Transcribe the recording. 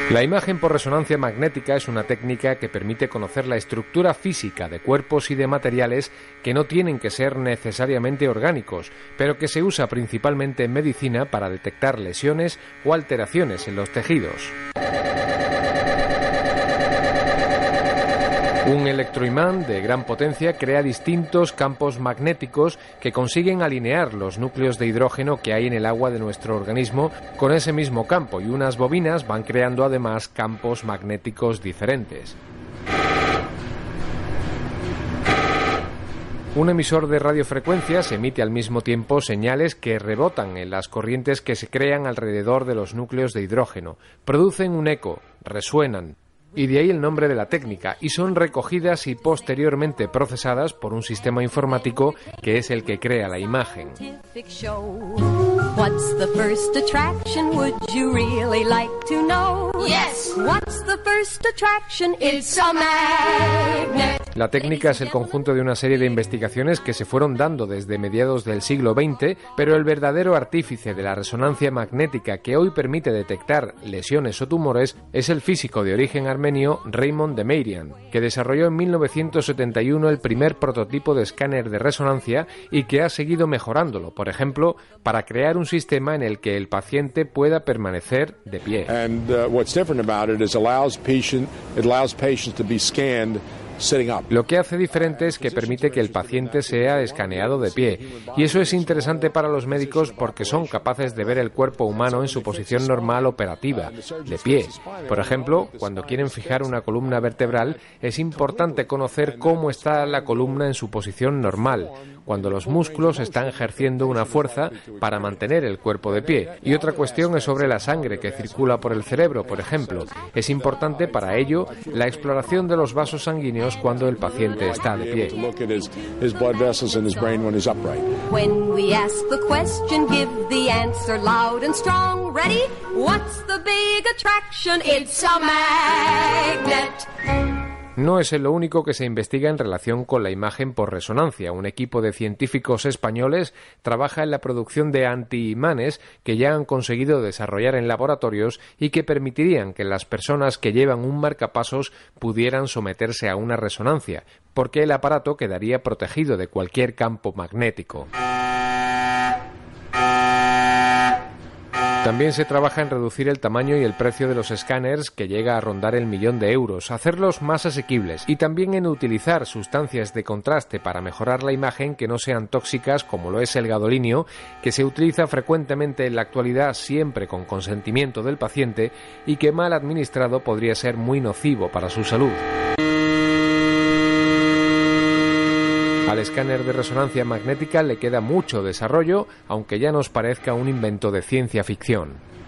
La imagen por resonancia magnética es una técnica que permite conocer la estructura física de cuerpos y de materiales que no tienen que ser necesariamente orgánicos, pero que se usa principalmente en medicina para detectar lesiones o alteraciones en los tejidos. Un electroimán de gran potencia crea distintos campos magnéticos que consiguen alinear los núcleos de hidrógeno que hay en el agua de nuestro organismo con ese mismo campo, y unas bobinas van creando además campos magnéticos diferentes. Un emisor de radiofrecuencias emite al mismo tiempo señales que rebotan en las corrientes que se crean alrededor de los núcleos de hidrógeno, producen un eco, resuenan, y de ahí el nombre de la técnica, y son recogidas y posteriormente procesadas por un sistema informático que es el que crea la imagen. What's the first attraction? Would you really like to know? Yes. What's the first attraction? It's a magnet. La técnica es el conjunto de una serie de investigaciones que se fueron dando desde mediados del siglo XX, pero el verdadero artífice de la resonancia magnética que hoy permite detectar lesiones o tumores es el físico de origen armenio Raymond Demirian, que desarrolló en 1971 el primer prototipo de escáner de resonancia y que ha seguido mejorándolo, por ejemplo, para crear un sistema en el que el paciente pueda permanecer de pie. Lo que hace diferente es que permite que el paciente sea escaneado de pie, y eso es interesante para los médicos porque son capaces de ver el cuerpo humano en su posición normal operativa, de pie. Por ejemplo, cuando quieren fijar una columna vertebral, es importante conocer cómo está la columna en su posición normal, cuando los músculos están ejerciendo una fuerza para mantener el cuerpo de pie. Y otra cuestión es sobre la sangre que circula por el cerebro, por ejemplo. Es importante para ello la exploración de los vasos sanguíneos cuando el paciente está de pie. When we ask the question, give the answer loud and strong. Ready? What's the big attraction? It's a magnet. No es lo único que se investiga en relación con la imagen por resonancia. Un equipo de científicos españoles trabaja en la producción de antiimanes que ya han conseguido desarrollar en laboratorios y que permitirían que las personas que llevan un marcapasos pudieran someterse a una resonancia, porque el aparato quedaría protegido de cualquier campo magnético. También se trabaja en reducir el tamaño y el precio de los escáneres, que llega a rondar el 1.000.000 de euros, hacerlos más asequibles, y también en utilizar sustancias de contraste para mejorar la imagen que no sean tóxicas, como lo es el gadolinio, que se utiliza frecuentemente en la actualidad siempre con consentimiento del paciente y que mal administrado podría ser muy nocivo para su salud. Al escáner de resonancia magnética le queda mucho desarrollo, aunque ya nos parezca un invento de ciencia ficción.